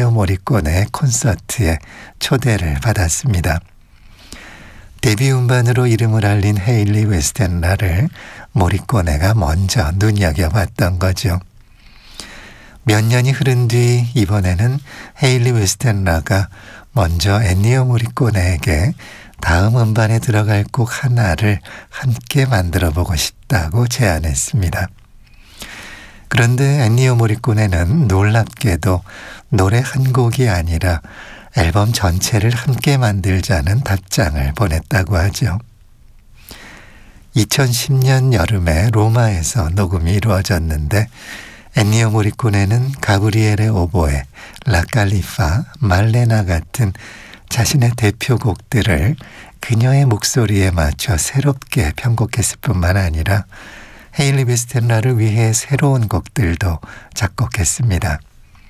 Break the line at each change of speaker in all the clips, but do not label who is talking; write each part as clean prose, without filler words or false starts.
엔니오 모리꼬네 콘서트에 초대를 받았습니다. 데뷔 음반으로 이름을 알린 헤일리 웨스텐라를 모리꼬네가 먼저 눈여겨봤던 거죠. 몇 년이 흐른 뒤 이번에는 헤일리 웨스텐라가 먼저 엔니오 모리꼬네에게 다음 음반에 들어갈 곡 하나를 함께 만들어보고 싶다고 제안했습니다. 그런데 엔니오 모리꼬네는 놀랍게도 노래 한 곡이 아니라 앨범 전체를 함께 만들자는 답장을 보냈다고 하죠. 2010년 여름에 로마에서 녹음이 이루어졌는데 엔니오 모리꼬네는 가브리엘의 오보에, 라칼리파, 말레나 같은 자신의 대표곡들을 그녀의 목소리에 맞춰 새롭게 편곡했을 뿐만 아니라 헤일리 웨스텐라를 위해 새로운 곡들도 작곡했습니다.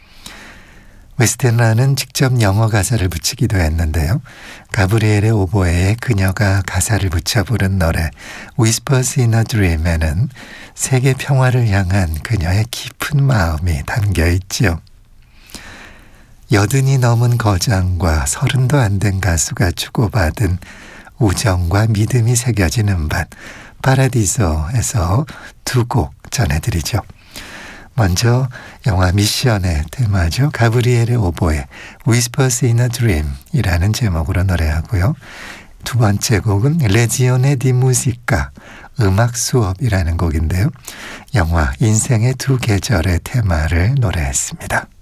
웨스텐라는 직접 영어 가사를 붙이기도 했는데요. 가브리엘의 오보에에 그녀가 가사를 붙여 부른 노래 Whispers in a Dream에는 세계 평화를 향한 그녀의 깊은 마음이 담겨 있지요. 80이 넘은 거장과 30도 안 된 가수가 주고받은 우정과 믿음이 새겨진 음반 파라디소에서 두 곡 전해드리죠. 먼저 영화 미션의 테마죠. 가브리엘의 오보에 Whispers in a Dream 이라는 제목으로 노래하고요. 두 번째 곡은 레지오네 디 무지카 음악 수업이라는 곡인데요. 영화 인생의 두 계절의 테마를 노래했습니다.